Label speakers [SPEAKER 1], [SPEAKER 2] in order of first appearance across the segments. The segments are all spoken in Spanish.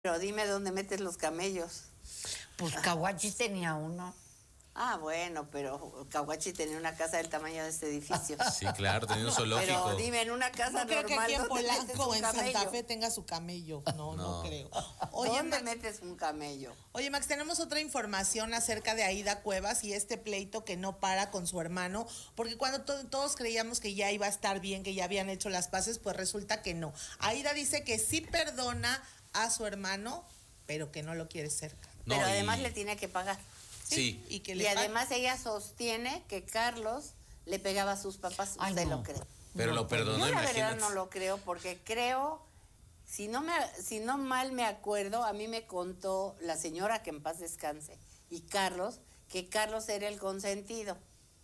[SPEAKER 1] Pero dime dónde metes los camellos.
[SPEAKER 2] Pues Caguachis tenía uno.
[SPEAKER 1] Ah, bueno, pero Caguachi tenía una casa del tamaño de este edificio.
[SPEAKER 3] Sí, claro, tenía un zoológico.
[SPEAKER 1] Pero dime, en una casa
[SPEAKER 4] No creo
[SPEAKER 1] normal,
[SPEAKER 4] que aquí en
[SPEAKER 1] ¿dónde metes
[SPEAKER 4] Polanco o
[SPEAKER 1] un
[SPEAKER 4] en
[SPEAKER 1] camello?
[SPEAKER 4] Santa Fe tenga su camello. No creo. Oye,
[SPEAKER 1] ¿Dónde
[SPEAKER 4] Max,
[SPEAKER 1] metes un camello?
[SPEAKER 4] Max, tenemos otra información acerca de Aida Cuevas y este pleito que no para con su hermano, porque cuando todos creíamos que ya iba a estar bien, que ya habían hecho las paces, pues resulta que no. Aida dice que sí perdona a su hermano, pero que no lo quiere cerca.
[SPEAKER 3] No,
[SPEAKER 1] Pero además le tiene que pagar.
[SPEAKER 3] Sí.
[SPEAKER 1] Y además ella sostiene que Carlos le pegaba a sus papás.
[SPEAKER 2] Ay,
[SPEAKER 1] ¿Usted
[SPEAKER 2] no.
[SPEAKER 1] lo cree?
[SPEAKER 3] Pero lo perdonó,
[SPEAKER 1] Yo la
[SPEAKER 3] imagínate.
[SPEAKER 1] verdad no lo creo porque creo, si no mal me acuerdo, a mí me contó la señora, que en paz descanse, y Carlos, que Carlos era el consentido.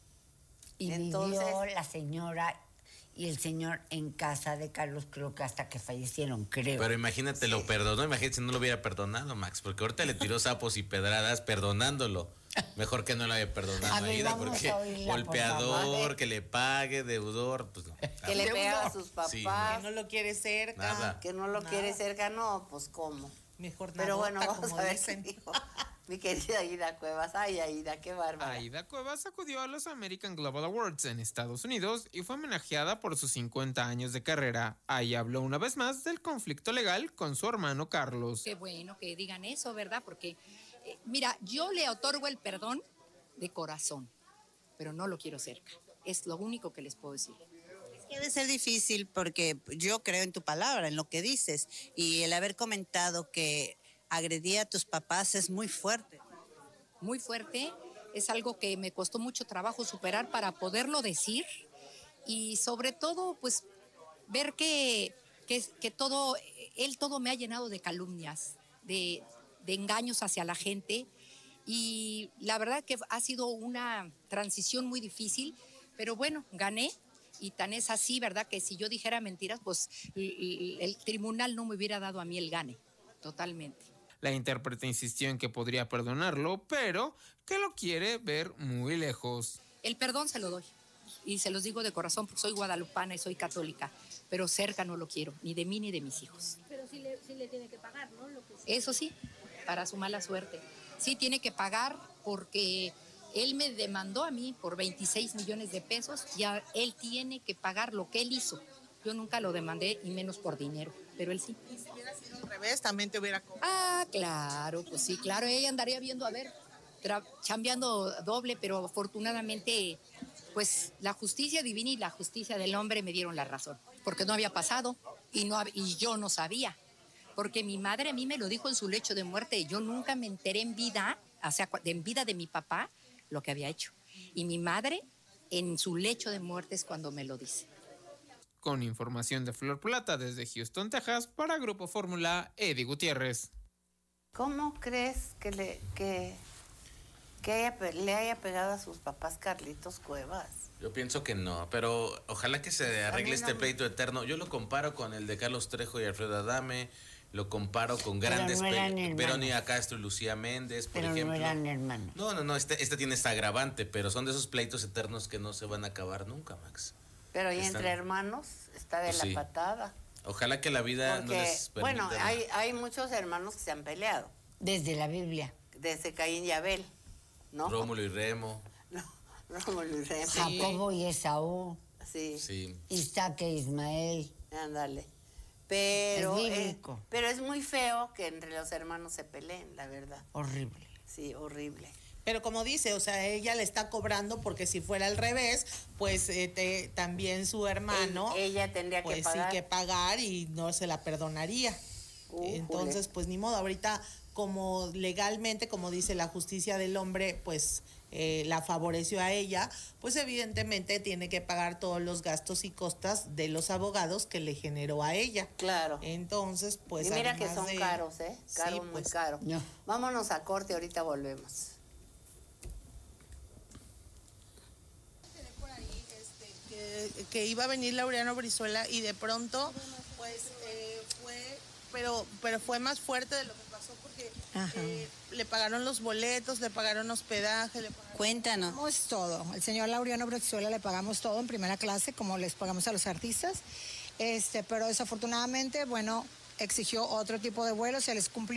[SPEAKER 2] Y
[SPEAKER 1] Entonces,
[SPEAKER 2] vivió la señora y el señor en casa de Carlos, creo que hasta que fallecieron, creo.
[SPEAKER 3] Pero imagínate, lo perdonó, imagínate si no lo hubiera perdonado, Max, porque ahorita le tiró sapos y pedradas perdonándolo. Mejor que no lo haya perdonado
[SPEAKER 2] A
[SPEAKER 3] a
[SPEAKER 2] ver,
[SPEAKER 3] Aida,
[SPEAKER 2] vamos
[SPEAKER 3] porque
[SPEAKER 2] a oírla, por
[SPEAKER 3] golpeador,
[SPEAKER 2] favor.
[SPEAKER 3] que le pague, deudor, pues no.
[SPEAKER 1] que le pegaba a sus papás,
[SPEAKER 3] Sí,
[SPEAKER 4] Que no lo quiere cerca.
[SPEAKER 3] Nada.
[SPEAKER 1] que no lo quiere cerca, no, pues cómo.
[SPEAKER 4] Mejor
[SPEAKER 1] Pero bueno,
[SPEAKER 4] nadota,
[SPEAKER 1] vamos
[SPEAKER 4] como
[SPEAKER 1] a ver qué
[SPEAKER 4] dicen.
[SPEAKER 1] dijo mi querida Aida Cuevas. Ay, Aida, qué bárbara.
[SPEAKER 5] Aida Cuevas acudió a los American Global Awards en Estados Unidos y fue homenajeada por sus 50 años de carrera. Ahí habló una vez más del conflicto legal con su hermano Carlos.
[SPEAKER 6] Qué bueno que digan eso, ¿verdad? Porque, mira, yo le otorgo el perdón de corazón, pero no lo quiero cerca. Es lo único que les puedo decir.
[SPEAKER 7] Debe ser difícil porque yo creo en tu palabra, en lo que dices, y el haber comentado que agredía a tus papás es muy fuerte.
[SPEAKER 6] Muy fuerte, es algo que me costó mucho trabajo superar para poderlo decir y sobre todo, pues, ver que todo, él todo me ha llenado de calumnias, de engaños hacia la gente y la verdad que ha sido una transición muy difícil, pero bueno, gané. Y tan es así, ¿verdad? Que si yo dijera mentiras, pues el tribunal no me hubiera dado a mí el gane, totalmente.
[SPEAKER 5] La intérprete insistió en que podría perdonarlo, pero que lo quiere ver muy lejos.
[SPEAKER 6] El perdón se lo doy, y se los digo de corazón, porque soy guadalupana y soy católica, pero cerca no lo quiero, ni de mí ni de mis hijos.
[SPEAKER 8] Pero sí le tiene que pagar, ¿no? Lo que
[SPEAKER 6] Eso sí, para su mala suerte. Sí tiene que pagar porque él me demandó a mí por 26 millones de pesos y él tiene que pagar lo que él hizo. Yo nunca lo demandé y menos por dinero, pero él sí.
[SPEAKER 4] Y si hubiera sido al revés, también te hubiera cobrado.
[SPEAKER 6] Ah, claro, pues sí, claro, ella andaría viendo, a ver, chambeando doble, pero afortunadamente, pues la justicia divina y la justicia del hombre me dieron la razón, porque no había pasado y yo no sabía, porque mi madre a mí me lo dijo en su lecho de muerte, yo nunca me enteré en vida, o sea, en vida de mi papá, lo que había hecho. Y mi madre, en su lecho de muerte es cuando me lo dice.
[SPEAKER 5] Con información de Flor Plata desde Houston, Texas, para Grupo Fórmula, Eddie Gutiérrez.
[SPEAKER 1] ¿Cómo crees que le haya pegado a sus papás Carlitos Cuevas?
[SPEAKER 3] Yo pienso que no, pero ojalá que se arregle este pleito eterno. Yo lo comparo con el de Carlos Trejo y Alfredo Adame, lo comparo con grandes Verónica Castro y Lucía Méndez, por ejemplo.
[SPEAKER 2] No eran hermanos.
[SPEAKER 3] No, este tiene esta agravante, pero son de esos pleitos eternos que no se van a acabar nunca, Max.
[SPEAKER 1] Pero y entre hermanos está de
[SPEAKER 3] Pues
[SPEAKER 1] la
[SPEAKER 3] sí.
[SPEAKER 1] patada.
[SPEAKER 3] Ojalá que la vida no les permita.
[SPEAKER 1] Bueno, hay muchos hermanos que se han peleado,
[SPEAKER 2] Desde la Biblia.
[SPEAKER 1] desde Caín y Abel, ¿no?
[SPEAKER 3] Rómulo y Remo.
[SPEAKER 1] Rómulo y Remo.
[SPEAKER 2] Jacobo y Esaú.
[SPEAKER 1] Sí.
[SPEAKER 3] Sí.
[SPEAKER 2] Isaac e Ismael.
[SPEAKER 1] Ándale. Pero
[SPEAKER 2] Es bíblico.
[SPEAKER 1] pero es muy feo que entre los hermanos se peleen, la verdad.
[SPEAKER 2] Horrible.
[SPEAKER 1] Sí, horrible.
[SPEAKER 4] Pero como dice, o sea, ella le está cobrando porque si fuera al revés, pues también su hermano,
[SPEAKER 1] Ella tendría
[SPEAKER 4] pues
[SPEAKER 1] que pagar.
[SPEAKER 4] sí que pagar y no se la perdonaría. Entonces, pues ni modo, ahorita como legalmente, como dice la justicia del hombre, pues la favoreció a ella, pues evidentemente tiene que pagar todos los gastos y costas de los abogados que le generó a ella.
[SPEAKER 1] Claro.
[SPEAKER 4] Entonces, pues
[SPEAKER 1] Y mira que
[SPEAKER 4] además
[SPEAKER 1] son caros, ¿eh? Caros,
[SPEAKER 4] Sí,
[SPEAKER 1] muy
[SPEAKER 4] pues.
[SPEAKER 1] caros.
[SPEAKER 2] No.
[SPEAKER 1] Vámonos a corte, ahorita volvemos.
[SPEAKER 4] Que iba a venir Laureano Brizuela y de pronto pues pero fue más fuerte de lo que pasó porque le pagaron los boletos, le pagaron hospedaje,
[SPEAKER 7] Cuéntanos.
[SPEAKER 8] pagamos todo. El señor Laureano Brizuela le pagamos todo en primera clase, como les pagamos a los artistas. Pero desafortunadamente, bueno, exigió otro tipo de vuelo, se les cumplió.